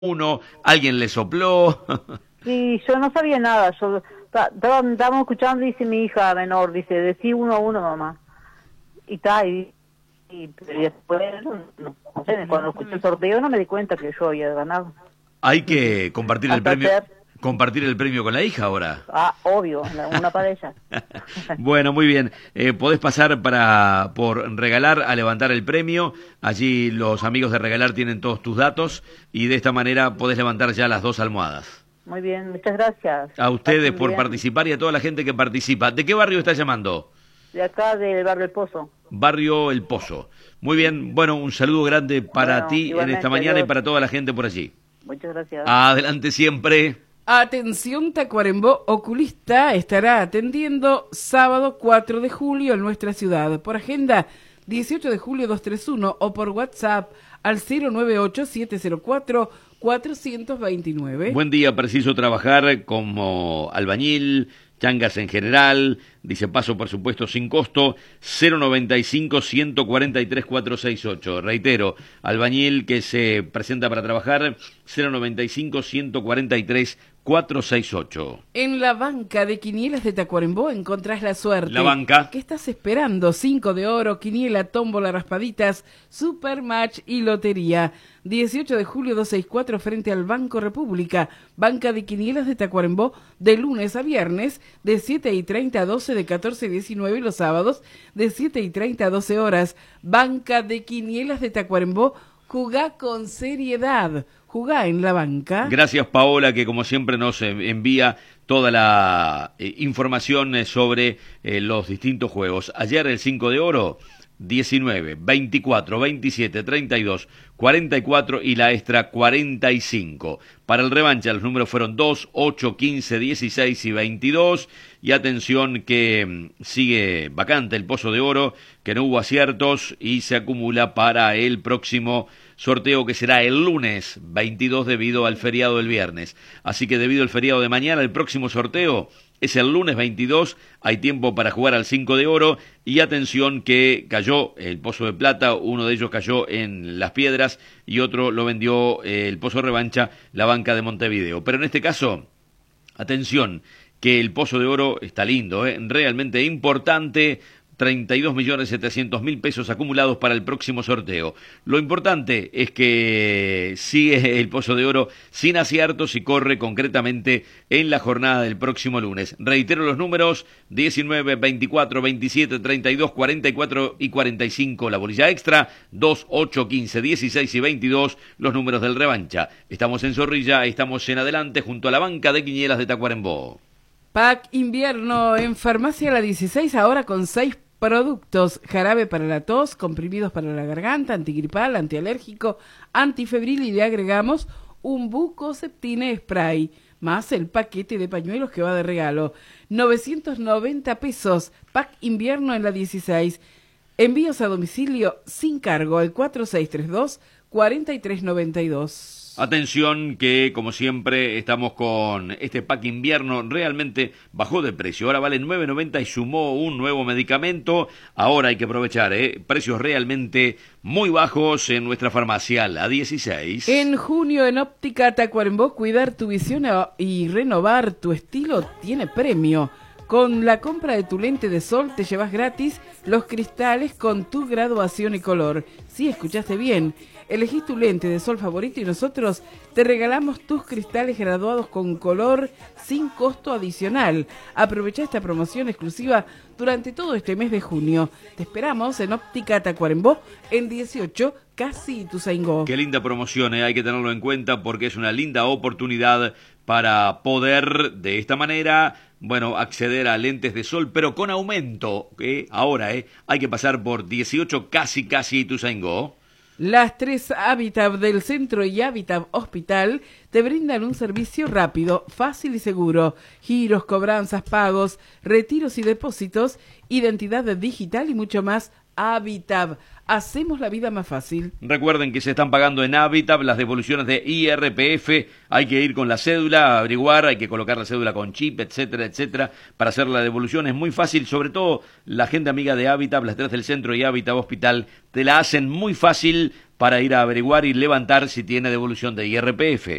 uno, alguien le sopló. Sí, yo no sabía nada, yo estábamos escuchando, dice mi hija menor, dice, decí 1-1 mamá. Y está, pero después, no sé, cuando escuché el sorteo no me di cuenta que yo había ganado. Hay que compartir el Hasta premio. hacer- Compartir el premio con la hija ahora. Ah, obvio, una para ella. Bueno, muy bien. Podés pasar por Regalar a levantar el premio. Allí los amigos de Regalar tienen todos tus datos y de esta manera podés levantar ya las 2 almohadas. Muy bien, muchas gracias. A ustedes Pasen por bien. participar y a toda la gente que participa. ¿De qué barrio está llamando? De acá del barrio El Pozo. Barrio El Pozo. Muy bien. Bueno, un saludo grande para Bueno, ti en igualmente, esta mañana y adiós. para toda la gente por allí. Muchas gracias. Adelante siempre. Atención, Tacuarembó Oculista estará atendiendo sábado 4 de julio en nuestra ciudad. Por agenda 18 de julio 231 o por WhatsApp al 098-704-429. Buen día, preciso trabajar como albañil, changas en general, dice paso por supuesto sin costo, 095-143-468. Reitero, albañil que se presenta para trabajar, 095-143-468. En la banca de quinielas de Tacuarembó encontrás la suerte. La banca. ¿Qué estás esperando? 5 de oro, quiniela, tómbola, raspaditas, supermatch y lotería. 18 de julio 264 frente al Banco República. Banca de quinielas de Tacuarembó de lunes a viernes de 7:30 a 12, de 14 a 19 y los sábados de 7:30 a 12 horas. Banca de quinielas de Tacuarembó. Jugá con seriedad. Jugá en la banca. Gracias Paola, que como siempre nos envía toda la información sobre los distintos juegos. Ayer el 5 de oro, 19, 24, 27, 32, 44 y la extra 45. Para el revancha los números fueron 2, 8, 15, 16 y 22. Y atención que sigue vacante el pozo de oro, que no hubo aciertos y se acumula para el próximo sorteo que será el lunes 22 debido al feriado del viernes. Así que debido al feriado de mañana, el próximo sorteo es el lunes 22, hay tiempo para jugar al 5 de oro y atención que cayó el Pozo de Plata, uno de ellos cayó en Las Piedras y otro lo vendió el Pozo Revancha, la banca de Montevideo. Pero en este caso, atención, que el Pozo de Oro está lindo, realmente importante. 32.700.000 pesos acumulados para el próximo sorteo. Lo importante es que sigue el Pozo de Oro sin aciertos y corre concretamente en la jornada del próximo lunes. Reitero los números: 19, 24, 27, 32, 44 y 45. La bolilla extra: 2, 8, 15, 16 y 22. Los números del revancha. Estamos en Zorrilla, estamos en adelante junto a la banca de quinielas de Tacuarembó. Pack invierno en Farmacia La 16, ahora con 6 productos: jarabe para la tos, comprimidos para la garganta, antigripal, antialérgico, antifebril, y le agregamos un Bucoseptine spray, más el paquete de pañuelos que va de regalo. 990 pesos, pack invierno en La 16. Envíos a domicilio sin cargo al 4632-4392. Atención que, como siempre, estamos con este pack invierno, realmente bajó de precio. Ahora vale 9.90 y sumó un nuevo medicamento. Ahora hay que aprovechar, precios realmente muy bajos en nuestra farmacia, la 16. En junio en Óptica Tacuarembó, cuidar tu visión y renovar tu estilo tiene premio. Con la compra de tu lente de sol te llevas gratis los cristales con tu graduación y color. Sí, escuchaste bien. Elegís tu lente de sol favorito y nosotros te regalamos tus cristales graduados con color sin costo adicional. Aprovecha esta promoción exclusiva durante todo este mes de junio. Te esperamos en Óptica Tacuarembó en 18, casi Ituzaingó. Qué linda promoción, hay que tenerlo en cuenta porque es una linda oportunidad para poder de esta manera, bueno, acceder a lentes de sol, pero con aumento. Ahora hay que pasar por 18, casi Ituzaingó. Las 3 Habitat del Centro y Habitat Hospital te brindan un servicio rápido, fácil y seguro. Giros, cobranzas, pagos, retiros y depósitos, identidad digital y mucho más. Habitat. Hacemos la vida más fácil. Recuerden que se están pagando en Habitat las devoluciones de IRPF. Hay que ir con la cédula, averiguar, hay que colocar la cédula con chip, etcétera, etcétera, para hacer la devolución. Es muy fácil, sobre todo la gente amiga de Habitat, las 3 del Centro y Habitat Hospital, te la hacen muy fácil. para ir a averiguar y levantar si tiene devolución de IRPF.